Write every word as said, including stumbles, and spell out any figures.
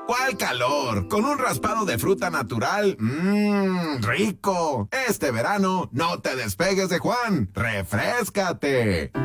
¿Cuál calor? Con un raspado de fruta natural. ¡Mmm, rico! Este verano no te despegues de Juan. ¡Refréscate!